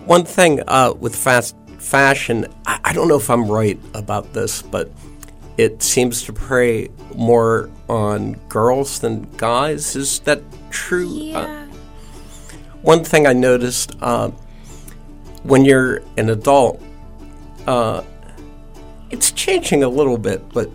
One thing with fast fashion, I don't know if I'm right about this, but it seems to prey more on girls than guys. Is that true? Yeah. One thing I noticed when you're an adult, it's changing a little bit, but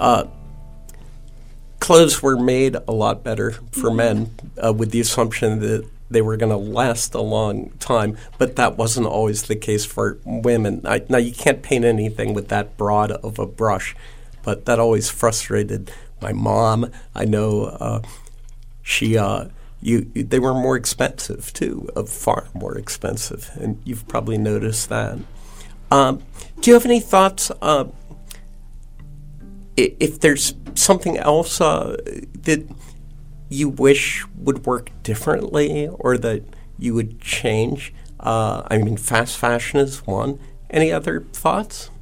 clothes were made a lot better for men with the assumption that they were going to last a long time, but that wasn't always the case for women. Now, you can't paint anything with that broad of a brush, but that always frustrated my mom. I know they were more expensive, too, far more expensive, and you've probably noticed that. Do you have any thoughts if there's something else that you wish would work differently or that you would change? Fast fashion is one. Any other thoughts?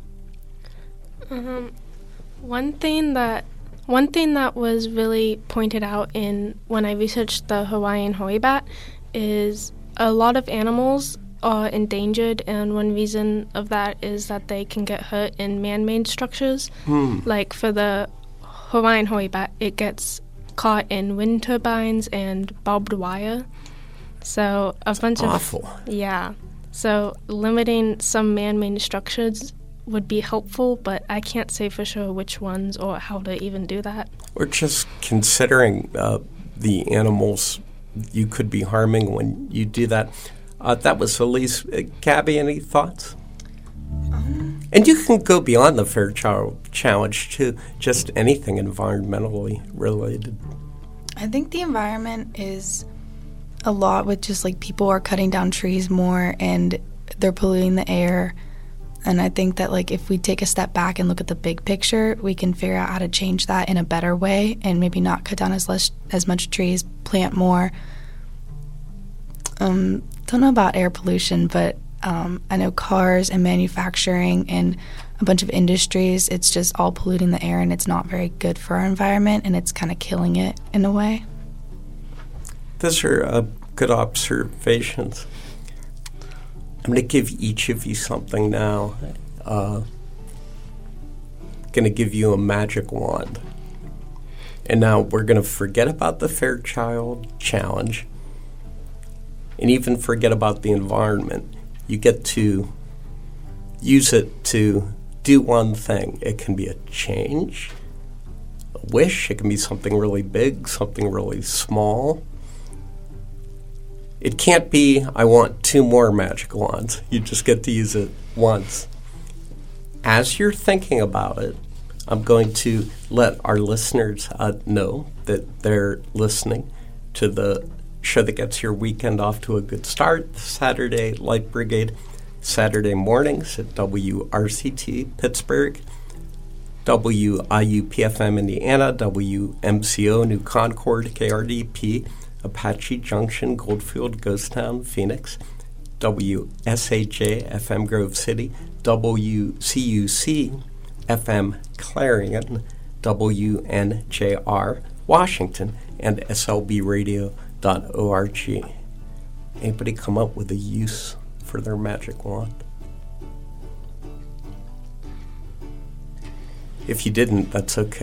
One thing that was really pointed out when I researched the Hawaiian hoey bat is a lot of animals are endangered, and one reason of that is that they can get hurt in man-made structures. Like for the Hawaiian hoey bat, it gets caught in wind turbines and barbed wire. So a bunch of awful. Yeah. So limiting some man-made structures would be helpful, but I can't say for sure which ones or how to even do that. Or just considering the animals you could be harming when you do that. That was Elise. Gabby, any thoughts? And you can go beyond the Fairchild Challenge to just anything environmentally related. I think the environment is a lot with just like people are cutting down trees more and they're polluting the air. And I think that like if we take a step back and look at the big picture, we can figure out how to change that in a better way and maybe not cut down as much trees, plant more. Don't know about air pollution, but I know cars and manufacturing and a bunch of industries, it's just all polluting the air and it's not very good for our environment and it's kind of killing it in a way. Those are good observations. I'm going to give each of you something now. Going to give you a magic wand. And now we're going to forget about the Fairchild Challenge and even forget about the environment. You get to use it to do one thing. It can be a change, a wish. It can be something really big, something really small. It can't be, I want 2 more magic wands. You just get to use it once. As you're thinking about it, I'm going to let our listeners know that they're listening to the show that gets your weekend off to a good start, the Saturday Light Brigade, Saturday mornings at WRCT Pittsburgh, WIUPFM Indiana, WMCO New Concord, KRDP, Apache Junction, Goldfield, Ghost Town, Phoenix, WSHA FM Grove City, WCUC FM Clarion, WNJR Washington, and SLBradio.org. Anybody come up with a use for their magic wand? If you didn't, that's okay.